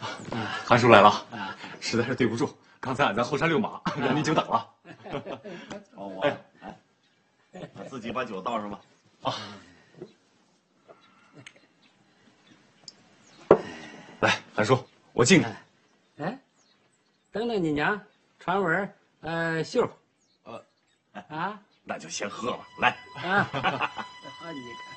韩叔来了，实在是对不住，刚才俺在后山遛马，让您久等了。 自己把酒倒上吧。 啊，来，韩叔，我敬你。 哎，等等你娘，传闻秀， 那就先喝吧。来， 啊，好，你看。